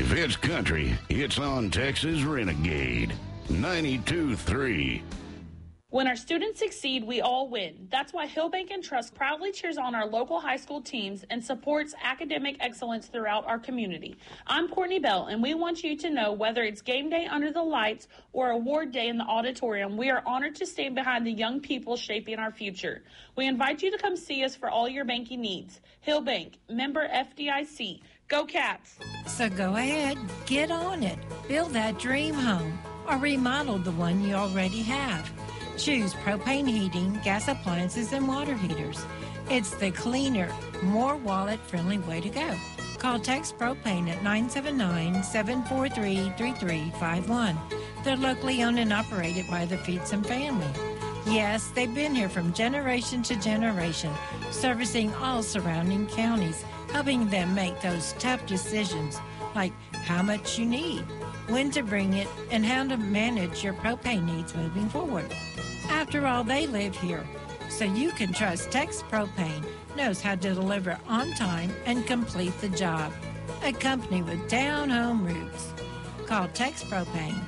If it's country, it's on Texas Renegade 92.3. When our students succeed, we all win. That's why Hillbank and Trust proudly cheers on our local high school teams and supports academic excellence throughout our community. I'm Courtney Bell, and we want you to know whether it's game day under the lights or award day in the auditorium, we are honored to stand behind the young people shaping our future. We invite you to come see us for all your banking needs. Hillbank, member FDIC. Go Cats! So go ahead, get on it. Build that dream home or remodel the one you already have. Choose propane heating, gas appliances, and water heaters. It's the cleaner, more wallet-friendly way to go. Call Tex Propane at 979-743-3351. They're locally owned and operated by the Feetson family. Yes, they've been here from generation to generation, servicing all surrounding counties, helping them make those tough decisions like how much you need, when to bring it, and how to manage your propane needs moving forward. After all, they live here, so you can trust Tex Propane knows how to deliver on time and complete the job. A company with down-home roots. Call Tex Propane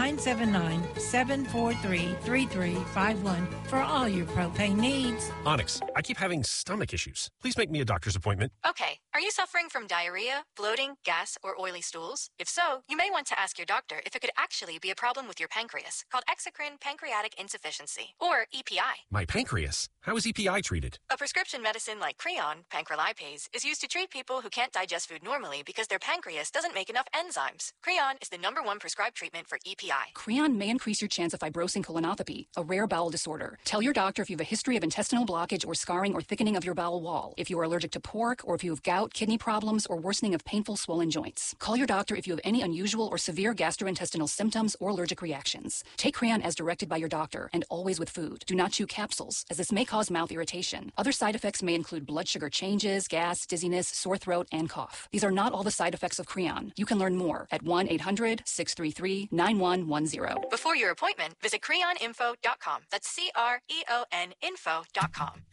979-743-3351 for all your propane needs. Onyx, I keep having stomach issues. Please make me a doctor's appointment. Okay. Are you suffering from diarrhea, bloating, gas, or oily stools? If so, you may want to ask your doctor if it could actually be a problem with your pancreas, called exocrine pancreatic insufficiency, or EPI. My pancreas? How is EPI treated? A prescription medicine like Creon, pancrelipase, is used to treat people who can't digest food normally because their pancreas doesn't make enough enzymes. Creon is the #1 prescribed treatment for EPI. Creon may increase your chance of fibrosing colonopathy, a rare bowel disorder. Tell your doctor if you have a history of intestinal blockage or scarring or thickening of your bowel wall, if you are allergic to pork, or if you have gout, kidney problems, or worsening of painful swollen joints. Call your doctor if you have any unusual or severe gastrointestinal symptoms or allergic reactions. Take Creon as directed by your doctor, and always with food. Do not chew capsules, as this may cause mouth irritation. Other side effects may include blood sugar changes, gas, dizziness, sore throat, and cough. These are not all the side effects of Creon. You can learn more at 1-800-633-9110. Before your appointment, visit creoninfo.com. That's CREON info.com.